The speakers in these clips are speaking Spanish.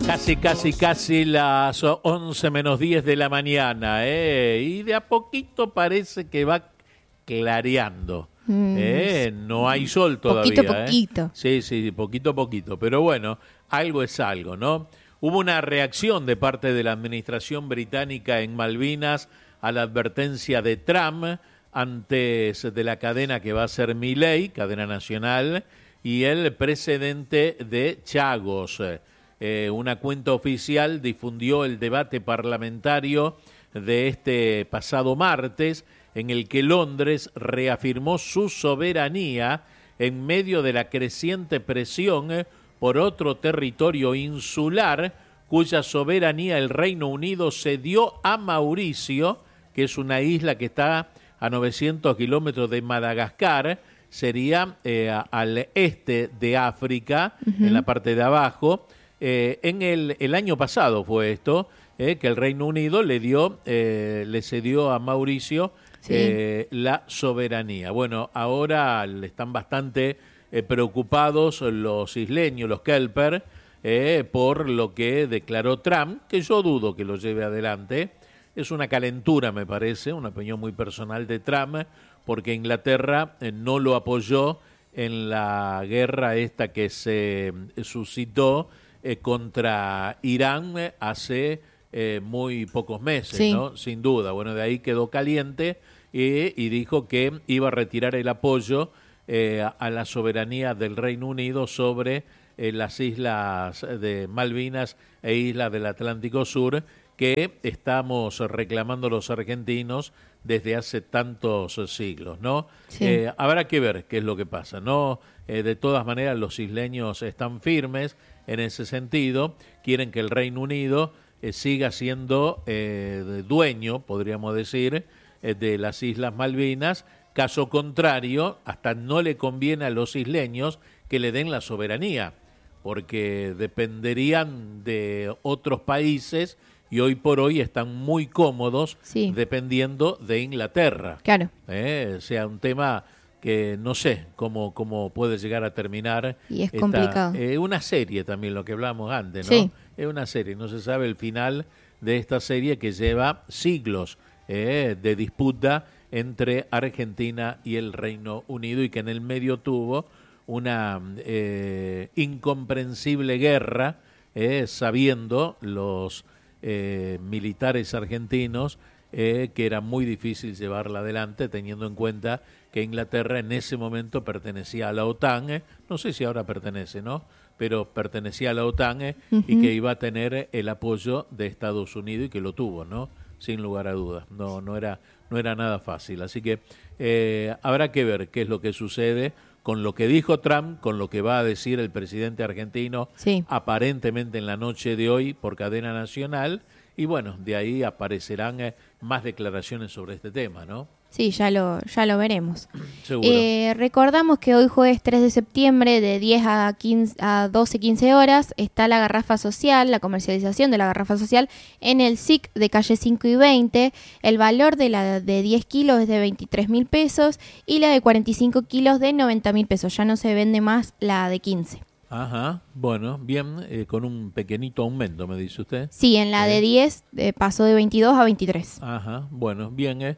Casi las 11 menos 10 de la mañana, y de a poquito parece que va clareando. No hay sol todavía. Poquito. Sí, poquito a poquito. Pero bueno, algo es algo, ¿no? Hubo una reacción de parte de la administración británica en Malvinas a la advertencia de Trump antes de la cadena que va a ser Milei, cadena nacional, y el precedente de Chagos. Una cuenta oficial difundió el debate parlamentario de este pasado martes, en el que Londres reafirmó su soberanía en medio de la creciente presión por otro territorio insular, cuya soberanía el Reino Unido cedió a Mauricio, que es una isla que está a 900 kilómetros de Madagascar, sería al este de África, en la parte de abajo. En el año pasado fue esto, que el Reino Unido le cedió a Mauricio la soberanía. Bueno, ahora están bastante preocupados los isleños, los Kelper, por lo que declaró Trump, que yo dudo que lo lleve adelante. Es una calentura, me parece, una opinión muy personal de Trump, porque Inglaterra no lo apoyó en la guerra esta que se suscitó contra Irán hace muy pocos meses, ¿no? Sin duda. Bueno, de ahí quedó caliente y dijo que iba a retirar el apoyo a la soberanía del Reino Unido sobre las islas de Malvinas e islas del Atlántico Sur, que estamos reclamando los argentinos desde hace tantos siglos, ¿no? Habrá que ver qué es lo que pasa, ¿no? De todas maneras, los isleños están firmes en ese sentido, quieren que el Reino Unido siga siendo dueño, podríamos decir, de las Islas Malvinas. Caso contrario, hasta no le conviene a los isleños que le den la soberanía, porque dependerían de otros países y hoy por hoy están muy cómodos dependiendo de Inglaterra. Claro. O sea, un tema que no sé cómo puede llegar a terminar. Y es complicado. Una serie también, lo que hablamos antes, ¿no? Sí. Es una serie, no se sabe el final de esta serie que lleva siglos de disputa entre Argentina y el Reino Unido, y que en el medio tuvo una incomprensible guerra, sabiendo los militares argentinos que era muy difícil llevarla adelante, teniendo en cuenta que Inglaterra en ese momento pertenecía a la OTAN, no sé si ahora pertenece, ¿no? Pero pertenecía a la OTAN y que iba a tener el apoyo de Estados Unidos, y que lo tuvo, ¿no? Sin lugar a dudas. No era nada fácil. Así que habrá que ver qué es lo que sucede con lo que dijo Trump, con lo que va a decir el presidente argentino, aparentemente en la noche de hoy por cadena nacional, y bueno, de ahí aparecerán más declaraciones sobre este tema, ¿no? Sí, ya lo veremos. Seguro. Recordamos que hoy jueves 3 de septiembre de 10 a 12:15 horas está la garrafa social, la comercialización de la garrafa social en el SIC de calle 5 y 20. El valor de la de 10 kilos es de 23.000 pesos y la de 45 kilos de 90.000 pesos. Ya no se vende más la de 15. Ajá, bueno, bien, con un pequeñito aumento, me dice usted. Sí, en la de 10 pasó de 22 a 23. Ajá, bueno, bien,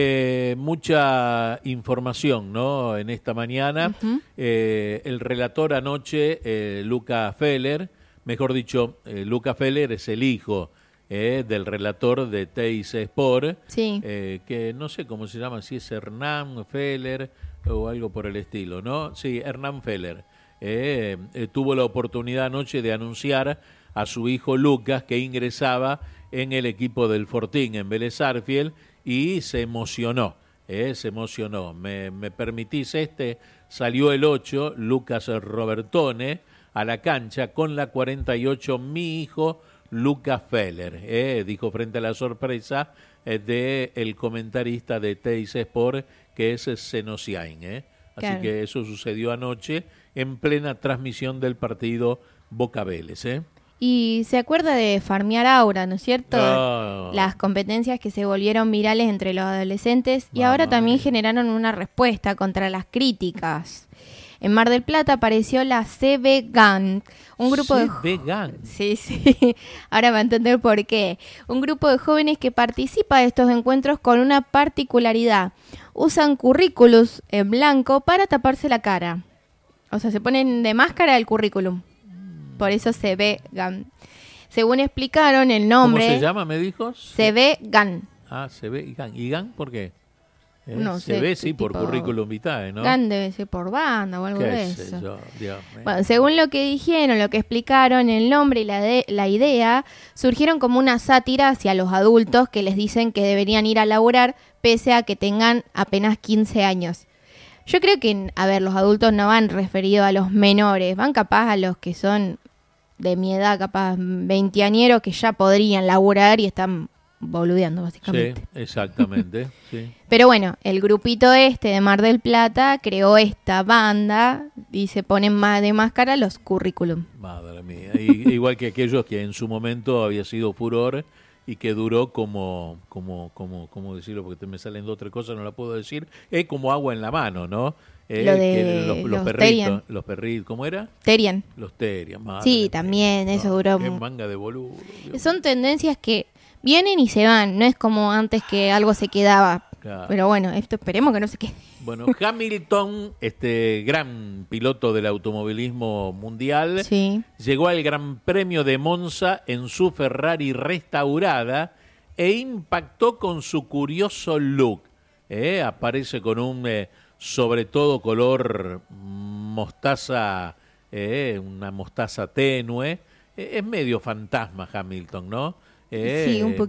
mucha información, ¿no? En esta mañana. El relator anoche, Luca Feller, mejor dicho, Luca Feller es el hijo del relator de Teis Sport, que no sé cómo se llama, si es Hernán Feller o algo por el estilo, ¿no? Sí, Hernán Feller. Tuvo la oportunidad anoche de anunciar a su hijo Lucas que ingresaba en el equipo del Fortín en Vélez Sarsfield, y se emocionó, ¿Me permitís salió el 8, Lucas Robertone, a la cancha con la 48, mi hijo Lucas Feller, dijo frente a la sorpresa del comentarista de Teis Sport, que es Senosiain, Así que eso sucedió anoche en plena transmisión del partido Boca Vélez, Y se acuerda de Farmear Aura, ¿no es cierto? Oh. Las competencias que se volvieron virales entre los adolescentes y ahora también generaron una respuesta contra las críticas. En Mar del Plata apareció la CB Gang, un grupo CB Gang. Sí, ahora va a entender por qué. Un grupo de jóvenes que participa de estos encuentros con una particularidad. Usan currículums en blanco para taparse la cara. O sea, se ponen de máscara el currículum. Por eso CB Gang. Según explicaron, el nombre... ¿Cómo se llama, me dijo? CB Gang. Ah, CB Gang. ¿Y Gang por qué? No sé, CB sí, por tipo currículum vitae, ¿no? Gang debe ser por banda o algo de ¿Qué sé eso. yo? Dios mío. Bueno, según lo que dijeron, lo que explicaron, el nombre y la idea surgieron como una sátira hacia los adultos que les dicen que deberían ir a laburar pese a que tengan apenas 15 años. Yo creo que, a ver, los adultos no van referidos a los menores, van capaz a los que son de mi edad, capaz veinteañeros, que ya podrían laburar y están boludeando, básicamente. Sí, exactamente, sí. Pero bueno, el grupito de Mar del Plata creó esta banda y se ponen más de máscara los currículum. Madre mía. Igual que aquellos que en su momento había sido furor y que duró como decirlo, porque me salen dos o tres cosas, no la puedo decir, es como agua en la mano, ¿no? Lo de que los perritos, Terian. los perritos, ¿cómo era? Terian. Los Terian, madre Sí, mía. también, eso duró. Qué manga de boludo. Dios. Son tendencias que vienen y se van, no es como antes que algo se quedaba. Claro. Pero bueno, esto esperemos que no se quede. Bueno, Hamilton, gran piloto del automovilismo mundial, Sí. llegó al Gran Premio de Monza en su Ferrari restaurada e impactó con su curioso look. Aparece con un sobre todo color mostaza, una mostaza tenue. Es medio fantasma Hamilton, ¿no? Sí, un poquito.